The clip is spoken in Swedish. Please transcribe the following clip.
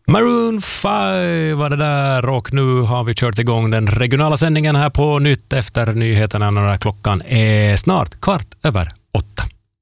Maroon 5 var det där och nu har vi kört igång den regionala sändningen här på Nytt efter nyheterna när klockan är snart 7:15.